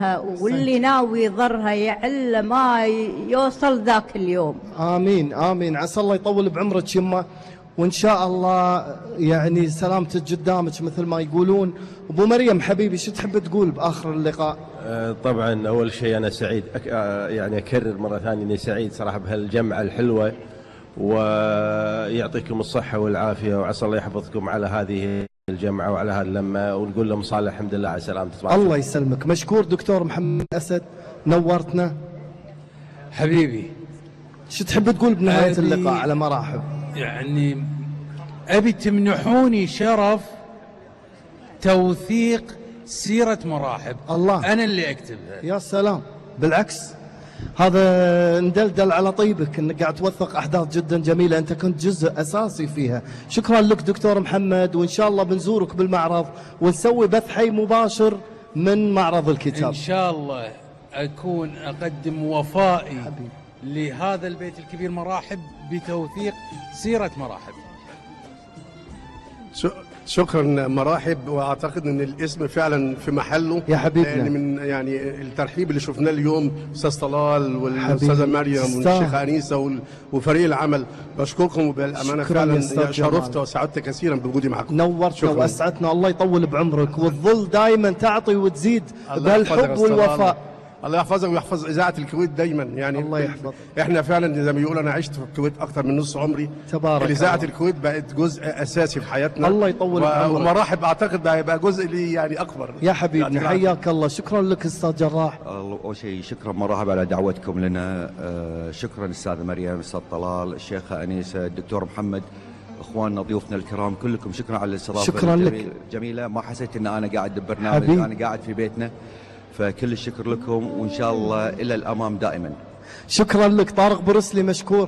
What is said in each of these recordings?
واللي ناوي ضرها يعل ما يوصل ذاك اليوم. آمين آمين. عسى الله يطول بعمرك يمه، وإن شاء الله يعني سلامتك قدامك مثل ما يقولون. أبو مريم حبيبي، شو تحب تقول بآخر اللقاء؟ طبعا أول شيء أنا سعيد، يعني أكرر مرة ثانية أني سعيد صراحة بهالجمعة الحلوة، ويعطيكم الصحة والعافية، وعسى الله يحفظكم على هذه الجمعة وعلى هذه اللمة، ونقول لهم صالح الحمد لله على سلامتك. الله يسلمك. مشكور دكتور محمد أسد، نورتنا حبيبي. شو تحب تقول بنهاية اللقاء على مراحب؟ يعني أبي تمنحوني شرف توثيق سيرة مراحب. الله، أنا اللي أكتبها. يا سلام، بالعكس هذا ندلدل على طيبك انك قاعد توثق احداث جدا جميله، انت كنت جزء اساسي فيها. شكرا لك دكتور محمد، وان شاء الله بنزورك بالمعرض ونسوي بث حي مباشر من معرض الكتاب. ان شاء الله اكون اقدم وفائي لهذا البيت الكبير مراحب بتوثيق سيره مراحب. شكرا مراحب، واعتقد ان الاسم فعلا في محله يا حبيبنا. يعني من يعني الترحيب اللي شفناه اليوم استاذ طلال والاستاذه مريم والشيخ انيسه وفريق العمل، بشكركم وبالامانه فعلا شرفت وسعدت كثيرا بوجودي معكم. نورتنا واسعدتنا، الله يطول بعمرك وتظل دائما تعطي وتزيد بهالحب والوفاء. الله يحفظك ويحفظ اذاعه الكويت دايما. يعني الله يحفظك. احنا فعلا زي ما بيقولوا انا عشت في الكويت اكثر من نص عمري. تبارك الله. اذاعه الكويت بقت جزء اساسي في حياتنا. الله يطول بعمرك. ومراحب اعتقد هيبقى جزء لي يعني اكبر. يا حبيبنا حياك الله. شكرا لك استاذ جراح. اول شيء شكرا مراحب على دعوتكم لنا. شكرا استاذه مريم، استاذ طلال، الشيخه انيسه، الدكتور محمد، اخواننا ضيوفنا الكرام كلكم، شكرا على الاستضافه. شكرا لك. جميله، ما حسيت ان انا قاعد ببرنامج، انا قاعد في بيتنا، فكل الشكر لكم، وإن شاء الله إلى الأمام دائما. شكرا لك طارق برسلي، مشكور.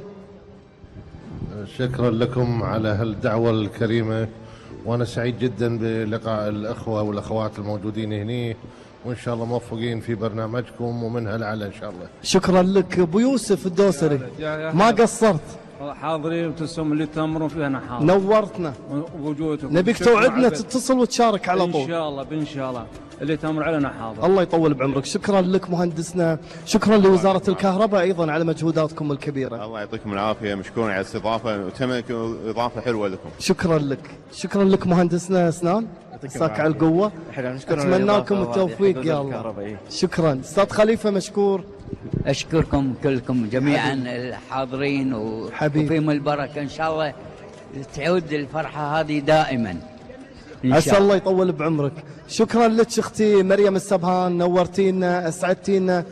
شكرا لكم على هالدعوة الكريمة، وأنا سعيد جدا بلقاء الأخوة والأخوات الموجودين هنا، وإن شاء الله موفقين في برنامجكم ومن هالعلى إن شاء الله. شكرا لك أبو يوسف الدوسري، ما قصرت. حاضرين وتسوم اللي تأمرون فيه. أنا حاضر. نورتنا وجودكم. نبيك توعدنا تتصل وتشارك على طول. إن شاء الله إن شاء الله اللي تأمر علينا حاضر. الله يطول بعمرك. شكرا لك مهندسنا، شكرا لوزارة الكهرباء أيضا على مجهوداتكم الكبيرة. الله يعطيكم العافية، مشكورين على الاستضافة وتمكن إضافة حلوة لكم. شكرا لك. شكرا لك مهندسنا سنان، مساك على القوة. أتمنى لكم التوفيق يا الله. شكرا. أستاذ خليفة مشكور. أشكركم كلكم جميعا الحاضرين وفيهم البركة إن شاء الله تعود الفرحة هذه دائما. عسى الله يطول بعمرك. شكرا لك اختي مريم السبهان، نورتينا اسعدتينا،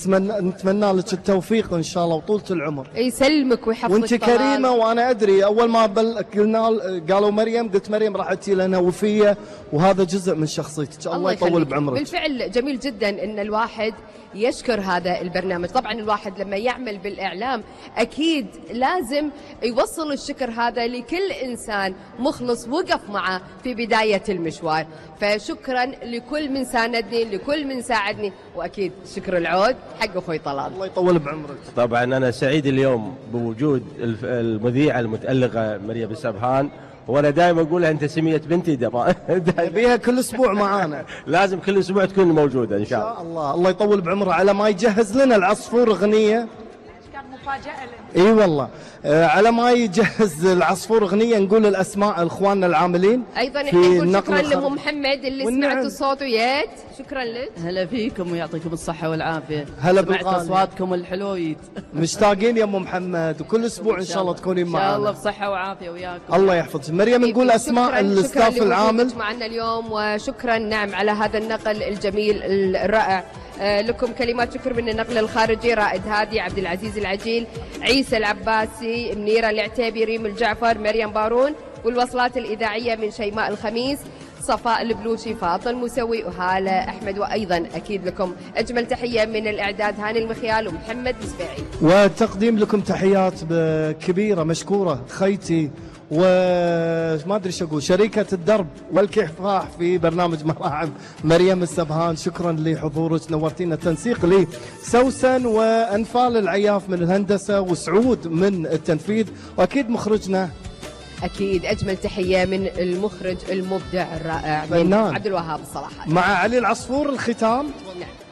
نتمنى لك التوفيق ان شاء الله وطولة العمر. يسلمك ويحفظك. وانت كريمه، وانا ادري اول ما قلنا قالوا مريم قلت مريم راح تجي لنا وفيه، وهذا جزء من شخصيتك. الله يطول بعمرك. بالفعل جميل جدا ان الواحد يشكر هذا البرنامج. طبعا الواحد لما يعمل بالإعلام أكيد لازم يوصل الشكر هذا لكل إنسان مخلص وقف معه في بداية المشوار. فشكرا لكل من ساندني، لكل من ساعدني، وأكيد شكر العود حق أخوي طلال. الله يطول بعمرك. طبعا أنا سعيد اليوم بوجود المذيعة المتألقة مريم السبهان، وانا دائما اقولها انت سميه بنتي بيها كل اسبوع معانا. لازم كل اسبوع تكون موجوده ان شاء الله. الله الله يطول بعمره. على ما يجهز لنا العصفور اغنيه، كان مفاجاه لنا. اي والله. على ما يجهز العصفور اغنيه نقول الاسماء اخواننا العاملين. ايضا احنا نقول شكرا لام محمد اللي سمعت الصوت وياك. شكرا لك. هلا فيكم ويعطيكم الصحه والعافيه. هلا سمعت اصواتكم الحلويت. مشتاقين يا ام محمد، وكل اسبوع ان شاء الله تكونين معنا. ان شاء الله بصحه وعافيه وياكم. الله يحفظك. مريم نقول اسماء الاستاف العامل معنا اليوم، وشكرا نعم على هذا النقل الجميل الرائع. لكم كلمات شكر من النقل الخارجي رائد هادي، عبد العزيز العجيل، عيسى العباسي، منيرة العتيبي، ريم الجعفر، مريم بارون، والوصلات الإذاعية من شيماء الخميس، صفاء البلوشي، فاطل المسوي، وهالة أحمد. وأيضا أكيد لكم أجمل تحية من الإعداد هاني المخيال ومحمد مسبيعي، وتقديم لكم تحيات كبيرة مشكورة خيتي وما ادري ايش اقول، شريكة الدرب والكفاح في برنامج مراحب مريم السبهان. شكرا لحضورك، نورتينا. تنسيق لي سوسن وانفال العياف من الهندسة، وسعود من التنفيذ، واكيد مخرجنا أكيد أجمل تحية من المخرج المبدع الرائع من عبد الوهاب الصلاحي، مع علي العصفور الختام. نعم.